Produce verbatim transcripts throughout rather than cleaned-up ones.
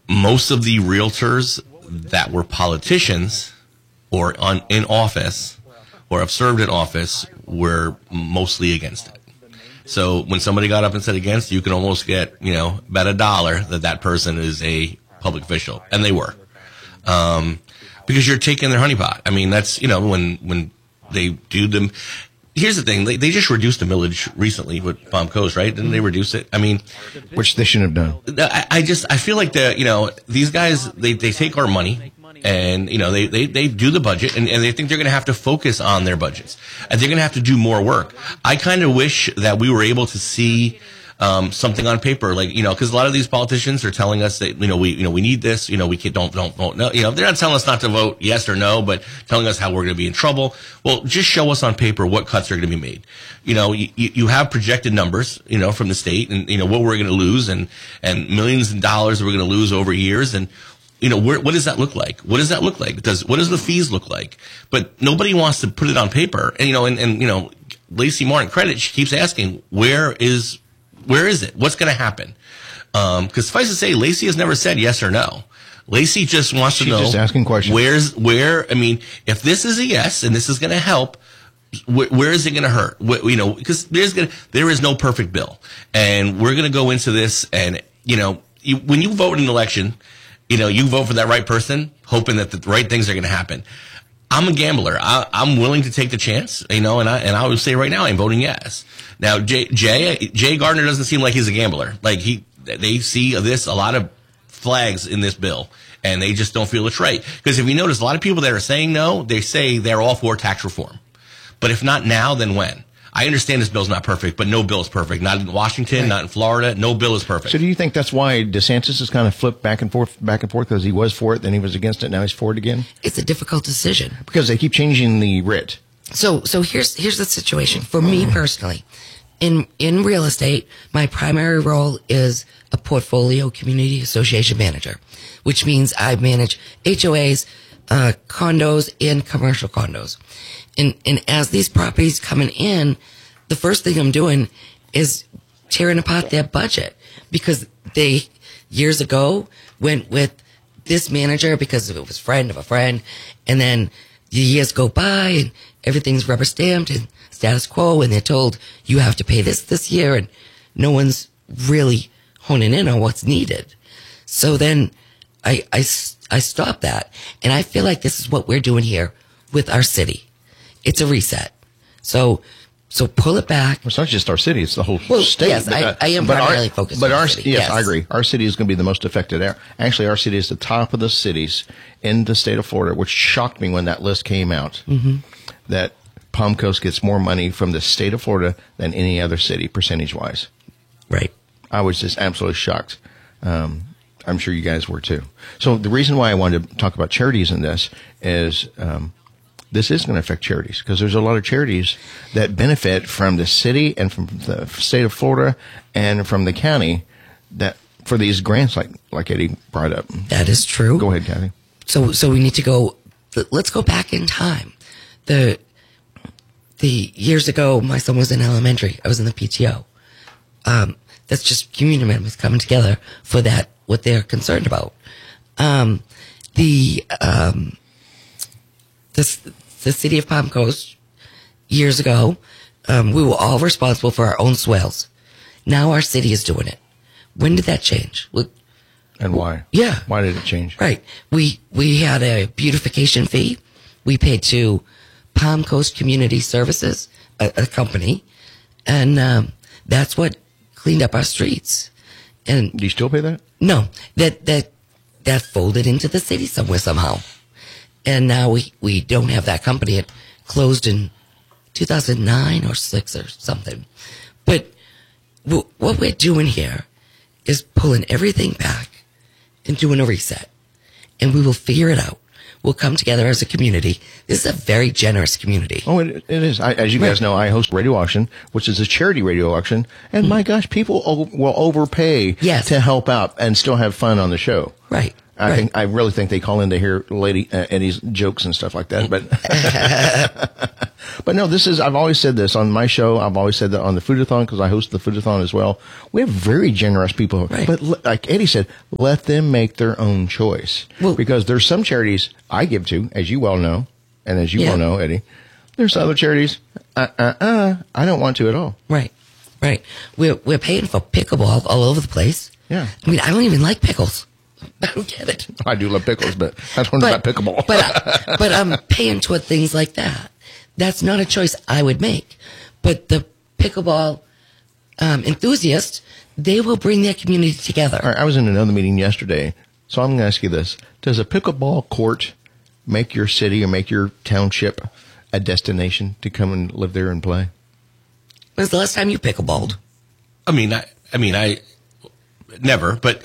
most of the realtors that were politicians or on in office or have served in office were mostly against it. So when somebody got up and said against, you can almost get, you know, bet a dollar that that person is a public official. And they were. Um, because you're taking their honeypot. I mean, that's, you know, when, when they do them. Here's the thing. They, they just reduced the millage recently with Palm Coast, right? Didn't they reduce it? I mean. Which they shouldn't have done. I, I just, I feel like the, you know, these guys, they, they take our money. And, you know, they, they, they do the budget, and, and they think they're going to have to focus on their budgets. And they're going to have to do more work. I kind of wish that we were able to see um, something on paper, like, you know, because a lot of these politicians are telling us that, you know, we, you know, we need this, you know, we can't, don't, don't vote no. You know, they're not telling us not to vote yes or no, but telling us how we're going to be in trouble. Well, just show us on paper what cuts are going to be made. You know, you, you have projected numbers, you know, from the state, and, you know, what we're going to lose, and, and millions of dollars we're going to lose over years. And, you know, where, what does that look like? What does that look like? Does, what does the fees look like? But nobody wants to put it on paper. And, you know, and, and you know, Lacey Martin credit, she keeps asking, where is, where is it? What's going to happen? Um, cause suffice to say, Lacey has never said yes or no. Lacey just wants She's to know. Just asking questions. Where's, where, I mean, if this is a yes and this is going to help, where, where is it going to hurt? Where, you know, because there's going to, there is no perfect bill. And we're going to go into this, and, you know, you, when you vote in an election, you know, you vote for that right person, hoping that the right things are going to happen. I'm a gambler. I, I'm willing to take the chance, you know, and I and I would say right now I'm voting yes. Now, Jay, Jay Jay Gardner doesn't seem like he's a gambler. Like he, they see this a lot of flags in this bill, and they just don't feel it's right. Because if you notice, a lot of people that are saying no, they say they're all for tax reform. But if not now, then when? I understand this bill's not perfect, but no bill is perfect. Not in Washington, right. Not in Florida. No bill is perfect. So do you think that's why DeSantis has kind of flipped back and forth, back and forth, because he was for it, then he was against it, now he's for it again? It's a difficult decision. Because they keep changing the writ. So, so here's, here's the situation. For me personally, in, in real estate, my primary role is a portfolio community association manager, which means I manage H O As, uh, condos, and commercial condos. And, and as these properties coming in, the first thing I'm doing is tearing apart their budget, because they years ago went with this manager because it was friend of a friend. And then the years go by and everything's rubber stamped and status quo. And they're told you have to pay this this year, and no one's really honing in on what's needed. So then I, I, I stop that. And I feel like this is what we're doing here with our city. It's a reset. So, so pull it back. Well, it's not just our city; it's the whole well, state. Yes, but, I, uh, I am but primarily our, focused. But on our the city. yes, yes, I agree. Our city is going to be the most affected. Actually, our city is the top of the cities in the state of Florida, which shocked me when that list came out. Mm-hmm. That Palm Coast gets more money from the state of Florida than any other city, percentage-wise. Right. I was just absolutely shocked. Um, I'm sure you guys were too. So the reason why I wanted to talk about charities in this is. Um, This is going to affect charities, because there's a lot of charities that benefit from the city and from the state of Florida and from the county that for these grants, like like Eddie brought up. That is true. Go ahead, Kathy. So so we need to go. Let's go back in time. The the years ago, my son was in elementary. I was in the P T O. Um, that's just community members coming together for that what they're concerned about. Um, the um, This, the city of Palm Coast, years ago, um, we were all responsible for our own swales. Now our city is doing it. When did that change? Well, and why? Yeah. Why did it change? Right. We, we had a beautification fee. We paid to Palm Coast Community Services, a, a company, and um, that's what cleaned up our streets. And do you still pay that? No, that, that, that folded into the city somewhere somehow. And now we, we don't have that company. It closed in two thousand nine or six or something. But w- what we're doing here is pulling everything back and doing a reset. And we will figure it out. We'll come together as a community. This is a very generous community. Oh, it, it is. I, as you right. guys know, I host Radio Auction, which is a charity radio auction. And mm-hmm. my gosh, people o- will overpay yes. to help out and still have fun on the show. Right. I Right. think I really think they call in to hear Lady uh, Eddie's jokes and stuff like that. But but no, this is I've always said this on my show. I've always said that on the Foodathon because I host the Foodathon as well. We have very generous people, Right. but l- like Eddie said, let them make their own choice Well- because there's some charities I give to, as you well know, and as you Yeah. well know, Eddie. There's other charities. Uh uh uh. I don't want to at all. Right, right. We're we're paying for pickleball all over the place. Yeah. I mean, I don't even like pickles. I don't get it. I do love pickles, but I don't know about pickleball. but uh, but I'm paying toward things like that. That's not a choice I would make. But the pickleball um, enthusiasts, they will bring their community together. All right, I was in another meeting yesterday, so I'm going to ask you this. Does a pickleball court make your city or make your township a destination to come and live there and play? When's the last time you pickleballed? I mean, I, I mean, I never, but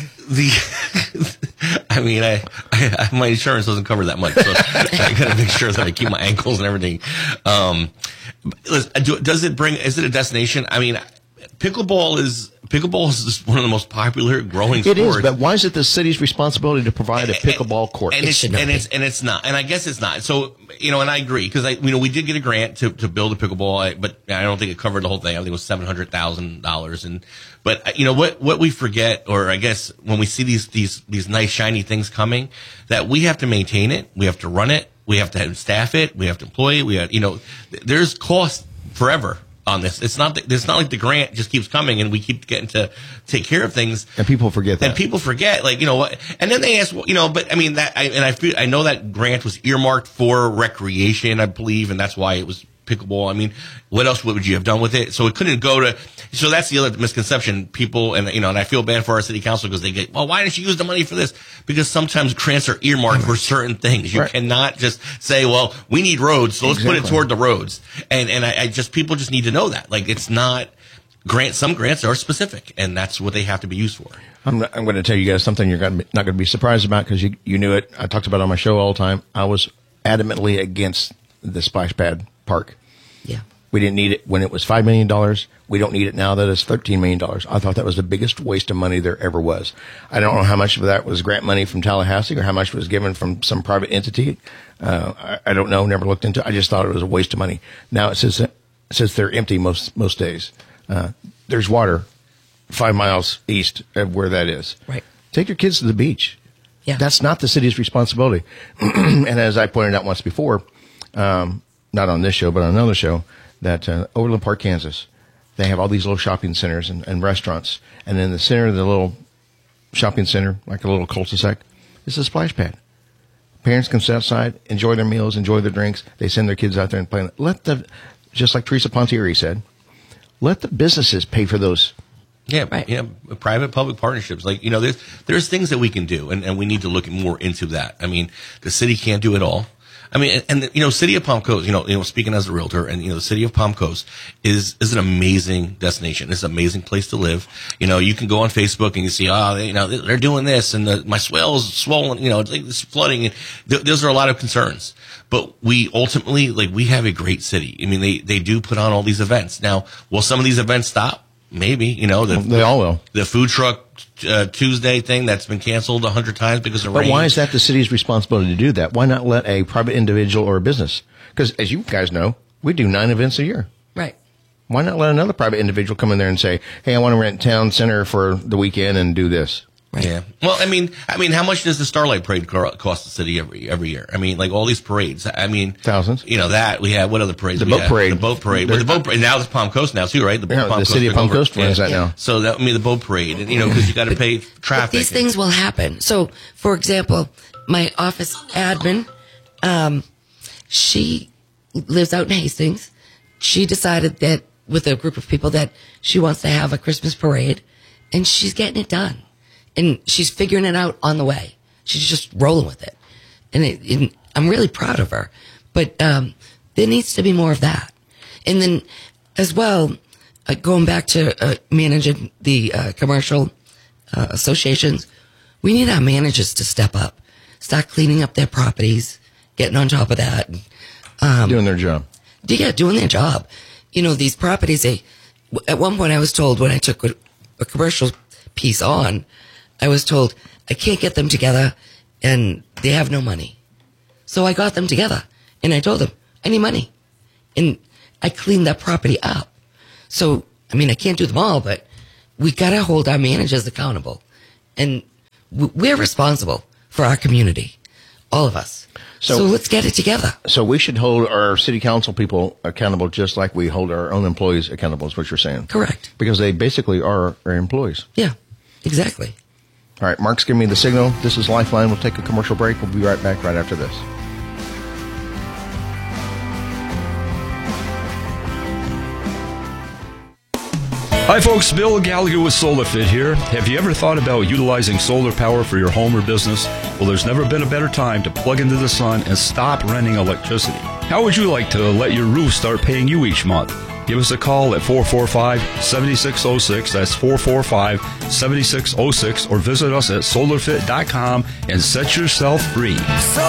the, I mean, I, I, my insurance doesn't cover that much, so I got to make sure that I keep my ankles and everything. Um, listen, do, does it bring? Is it a destination? I mean, pickleball is pickleball is just one of the most popular growing It sports. is, but why is it the city's responsibility to provide a pickleball court? And It it's, should not and be. it's and it's not, and I guess it's not. So you know, and I agree because I, you know, we did get a grant to, to build a pickleball, I- but I don't think it covered the whole thing. I think it was seven hundred thousand dollars. And but you know what what we forget, or I guess when we see these these these nice shiny things coming, that we have to maintain it, we have to run it, we have to staff it, we have to employ it. We have, you know, th- there's cost forever on this. It's not that, it's not like the grant just keeps coming and we keep getting to take care of things. And people forget that. And people forget, like, you know what, and then they ask, well, you know, but I mean that, I, and I feel, I know that grant was earmarked for recreation, I believe, and that's why it was pickleball. I mean, what else would you have done with it? So it couldn't go to, so that's the other misconception. People, and, you know, and I feel bad for our city council because they get, well, why didn't you use the money for this? Because sometimes grants are earmarked for certain things. You Right. cannot just say, well, we need roads, so let's put it Exactly. toward the roads. And, and I, I just, people just need to know that. Like, it's not, grant, some grants are specific, and that's what they have to be used for. I'm, I'm going to tell you guys something you're gonna be, not going to be surprised about because you, you knew it. I talked about it on my show all the time. I was adamantly against the splash pad park. Yeah. We didn't need it when it was five million dollars. We don't need it now that it's thirteen million dollars. I thought that was the biggest waste of money there ever was. I don't know how much of that was grant money from Tallahassee or how much was given from some private entity. Uh, I, I don't know. Never looked into it. I just thought it was a waste of money. Now it says, it says they're empty most, most days. Uh, there's water five miles east of where that is. Right. Take your kids to the beach. Yeah. That's not the city's responsibility. And as I pointed out once before, um, not on this show, but on another show, that uh, Overland Park, Kansas, they have all these little shopping centers and, and restaurants. And in the center of the little shopping center, like a little cul-de-sac, is a splash pad. Parents can sit outside, enjoy their meals, enjoy their drinks. They send their kids out there and play. Let the, just like Teresa Pontieri said, let the businesses pay for those. Yeah, Right. yeah, private public partnerships. Like, you know, there's there's things that we can do, and, and we need to look more into that. I mean, the city can't do it all. I mean, and, and you know, city of Palm Coast, you know, you know, speaking as a realtor, and you know, the city of Palm Coast is is an amazing destination. It's an amazing place to live. You know, you can go on Facebook and you see, oh, they, you know, they're doing this, and the, my swell's swollen. You know, it's, like, it's flooding. And th- those are a lot of concerns. But we ultimately, like, we have a great city. I mean, they they do put on all these events. Now, will some of these events stop? Maybe. You know, the They all will. the food truck uh, Tuesday thing that's been canceled a hundred times because of But rain. why is that the city's responsibility to do that? Why not let a private individual or a business? Because as you guys know, we do nine events a year. Right. Why not let another private individual come in there and say, hey, I want to rent town center for the weekend and do this? Right. Yeah. Well, I mean, I mean, how much does the Starlight Parade co- cost the city every every year? I mean, like all these parades. I mean, Thousands. You know that we have. What other parades? The we boat have? parade. The boat parade. But the boat parade now it's Palm Coast now too, right? The, Yeah, the city of took Palm over. Coast runs that now. So that I mean the boat parade, and you know, because you got to pay traffic. But these things will happen. So, for example, my office admin, um, she lives out in Hastings. She decided that with a group of people that she wants to have a Christmas parade, and she's getting it done. And she's figuring it out on the way. She's just rolling with it. And, it, and I'm really proud of her. But um, there needs to be more of that. And then as well, uh, going back to uh, managing the uh, commercial uh, associations, we need our managers to step up, start cleaning up their properties, getting on top of that. Um, Doing their job. yeah, doing their job. You know, these properties, they, at one point I was told when I took a, a commercial piece on, I was told I can't get them together, and they have no money. So I got them together, and I told them, I need money. And I cleaned that property up. So, I mean, I can't do them all, but we got to hold our managers accountable. And we're responsible for our community, all of us. So, so let's get it together. So we should hold our city council people accountable just like we hold our own employees accountable, is what you're saying. Correct. Because they basically are our employees. Yeah, exactly. All right, Mark's giving me the signal. This is Lifeline. We'll take a commercial break. We'll be right back right after this. Hi folks, Bill Gallagher with SolarFit here. Have you ever thought about utilizing solar power for your home or business? Well, there's never been a better time to plug into the sun and stop renting electricity. How would you like to let your roof start paying you each month? Give us a call at four four five, seven six zero six. That's four four five, seven six zero six. Or visit us at solar fit dot com and set yourself free.